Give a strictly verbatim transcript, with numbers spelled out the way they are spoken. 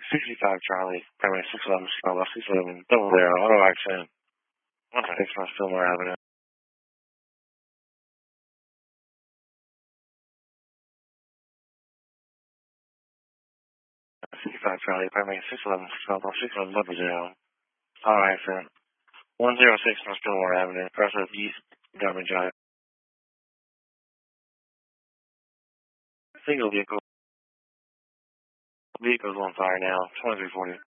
sixty-five Charlie, primary six eleven, six eleven, double zero, auto accident, one six West Fillmore Avenue. sixty-five Charlie, primary six eleven, six eleven, double zero, auto accident, one oh six West Fillmore Avenue, across the east garbage drive. Single vehicle. Vehicle's on fire now, twenty-three forty.